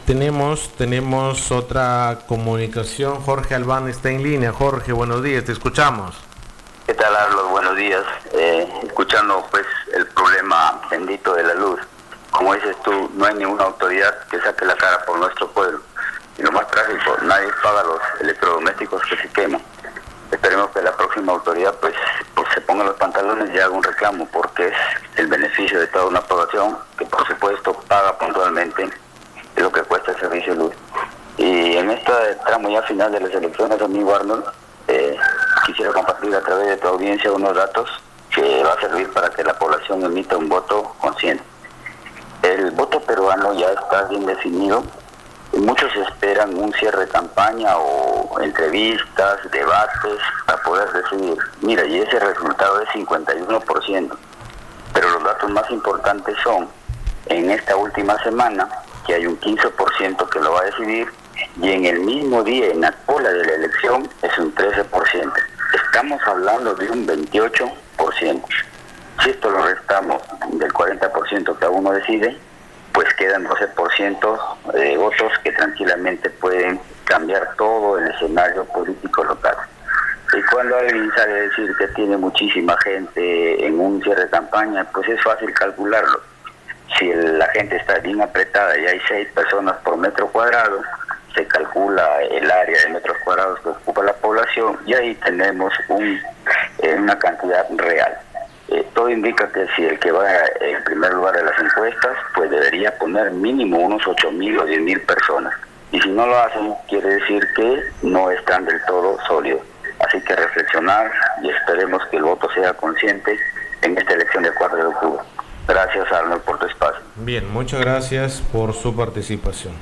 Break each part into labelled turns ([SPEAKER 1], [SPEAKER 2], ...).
[SPEAKER 1] Tenemos otra comunicación. Jorge Albán está en línea. Jorge, buenos días, te escuchamos.
[SPEAKER 2] ¿Qué tal, Arlos? Buenos días. Escuchando pues el problema bendito de la luz. Como dices tú, no hay ninguna autoridad que saque la cara por nuestro pueblo. Y lo más trágico, nadie paga los electrodomésticos que se queman. Esperemos que la próxima autoridad pues se ponga los pantalones y haga un reclamo, porque es el beneficio de toda una población que por supuesto paga puntualmente lo que cuesta el servicio de luz. Y en este tramo ya final de las elecciones, amigo Arnold, quisiera compartir a través de tu audiencia unos datos que va a servir para que la población emita un voto consciente. El voto peruano ya está bien definido. Muchos esperan un cierre de campaña o entrevistas, debates para poder decidir. Mira, y ese resultado es 51%. Pero los datos más importantes son, en esta última semana, que hay un 15% que lo va a decidir, y en el mismo día, en la cola de la elección, es un 13%. Estamos hablando de un 28%. Si esto lo restamos del 40% que uno decide, pues quedan 12% de votos que tranquilamente pueden cambiar todo el escenario político local. Y cuando alguien sale a decir que tiene muchísima gente en un cierre de campaña, pues es fácil calcularlo. Si la gente está bien apretada y hay 6 personas por metro cuadrado, se calcula el área de metros cuadrados que ocupa la población y ahí tenemos una cantidad real. Todo indica que si el que va en primer lugar de las encuestas, pues debería poner mínimo unos 8.000 o 10.000 personas. Y si no lo hacen, quiere decir que no están del todo sólidos. Así que reflexionar y esperemos que el voto sea consciente en esta elección del 4 de octubre. Gracias, Arnold, por tu espacio.
[SPEAKER 1] Bien, muchas gracias por su participación.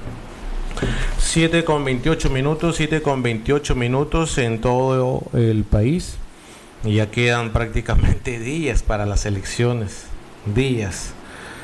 [SPEAKER 1] 7:28 minutos en todo el país. Y ya quedan prácticamente días para las elecciones. Días.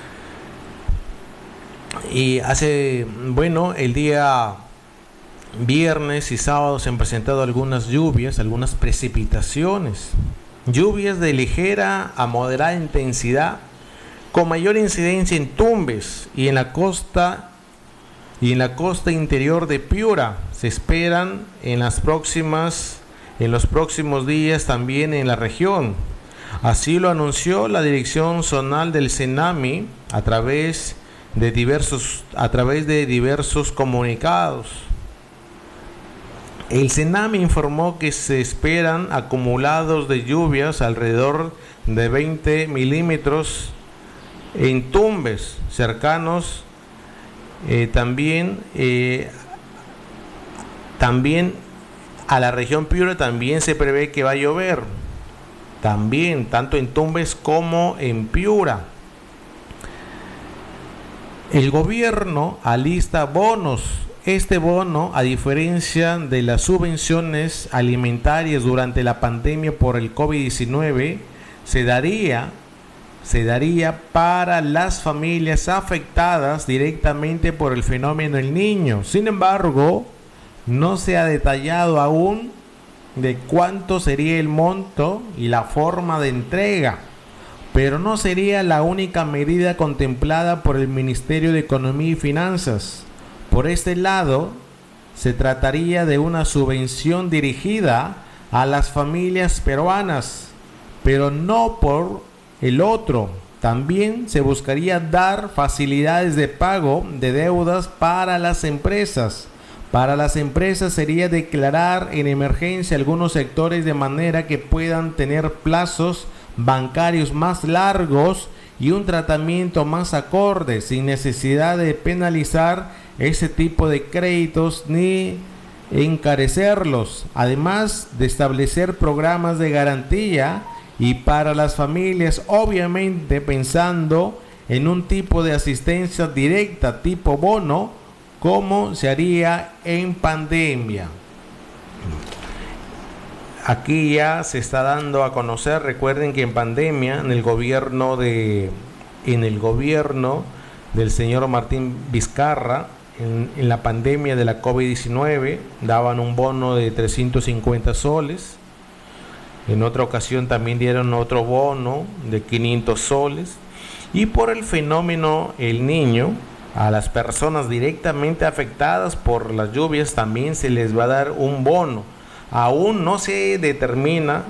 [SPEAKER 1] Y el día viernes y sábado se han presentado algunas lluvias, algunas precipitaciones. Lluvias de ligera a moderada intensidad, con mayor incidencia en Tumbes y en la costa interior de Piura. Se esperan en los próximos días también en la región. Así lo anunció la Dirección Zonal del Senami a través de diversos comunicados. El Senami informó que se esperan acumulados de lluvias alrededor de 20 milímetros en Tumbes cercanos. También a la región Piura también se prevé que va a llover, también tanto en Tumbes como en Piura. El gobierno alista bonos. Este bono, a diferencia de las subvenciones alimentarias durante la pandemia por el COVID-19, se daría para las familias afectadas directamente por el fenómeno El Niño. Sin embargo, no se ha detallado aún de cuánto sería el monto y la forma de entrega, pero no sería la única medida contemplada por el Ministerio de Economía y Finanzas. Por este lado, se trataría de una subvención dirigida a las familias peruanas, pero no por el otro. También se buscaría dar facilidades de pago de deudas para las empresas. Para las empresas sería declarar en emergencia algunos sectores de manera que puedan tener plazos bancarios más largos y un tratamiento más acorde, sin necesidad de penalizar ese tipo de créditos ni encarecerlos, además de establecer programas de garantía y para las familias, obviamente pensando en un tipo de asistencia directa tipo bono, como se haría en pandemia. Aquí ya se está dando a conocer, recuerden que en pandemia, en el gobierno del señor Martín Vizcarra, en la pandemia de la COVID-19, daban un bono de 350 soles. En otra ocasión también dieron otro bono de 500 soles. Y por el fenómeno El Niño, A las personas directamente afectadas por las lluvias también se les va a dar un bono. Aún no se determina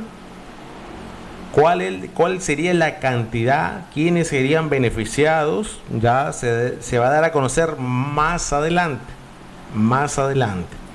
[SPEAKER 1] cuál sería la cantidad, quiénes serían beneficiados. Ya se va a dar a conocer más adelante. Más adelante.